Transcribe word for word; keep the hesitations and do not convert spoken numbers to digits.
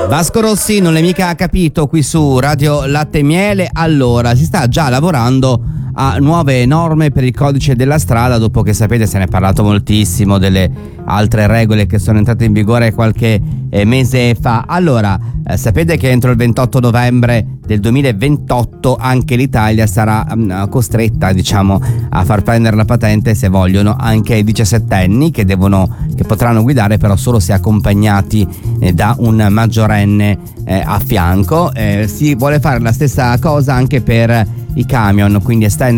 Vasco Rossi non l'hai mica capito qui su Radio Latte e Miele. Allora, si sta già lavorando a nuove norme per il codice della strada, dopo che sapete se ne è parlato moltissimo delle altre regole che sono entrate in vigore qualche eh, mese fa. Allora, eh, sapete che entro il ventotto novembre del duemilaventotto anche l'Italia sarà mh, costretta, diciamo, a far prendere la patente, se vogliono, anche ai diciassettenni che devono che potranno guidare però solo se accompagnati eh, da un maggiorenne eh, a fianco. Eh, si vuole fare la stessa cosa anche per i camion, quindi esterni